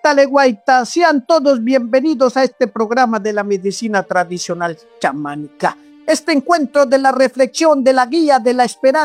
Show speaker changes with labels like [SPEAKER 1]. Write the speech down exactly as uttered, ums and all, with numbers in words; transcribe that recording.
[SPEAKER 1] Guaitale Guaita, sean todos bienvenidos a este programa de la medicina tradicional chamánica. Este encuentro de la reflexión, de la guía, de la esperanza